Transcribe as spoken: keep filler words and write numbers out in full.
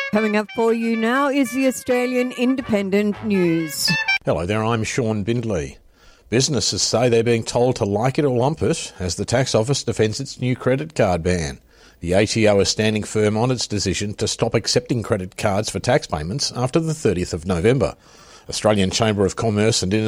Coming up for you now is the Australian Independent News. Hello there, I'm Sean Bindley. Businesses say they're being told to like it or lump it as the tax office defends its new credit card ban. The A T O is standing firm on its decision to stop accepting credit cards for tax payments after the thirtieth of November. Australian Chamber of Commerce and